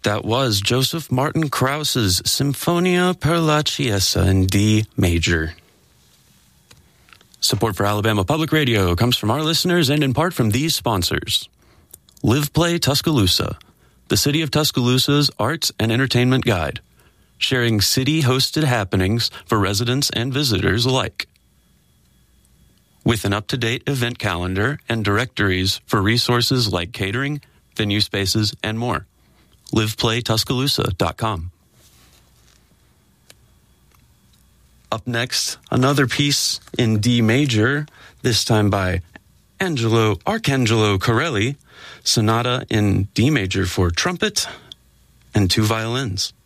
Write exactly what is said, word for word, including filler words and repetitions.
That was Joseph Martin Krauss's Symphonia per la Chiesa in D major. Support for Alabama Public Radio comes from our listeners and in part from these sponsors. Live Play Tuscaloosa, the City of Tuscaloosa's arts and entertainment guide, sharing city-hosted happenings for residents and visitors alike. With an up-to-date event calendar and directories for resources like catering, venue spaces, and more. live play tuscaloosa dot com. Up next, another piece in D major, this time by Angelo Arcangelo Corelli, Sonata in D major for trumpet and two violins.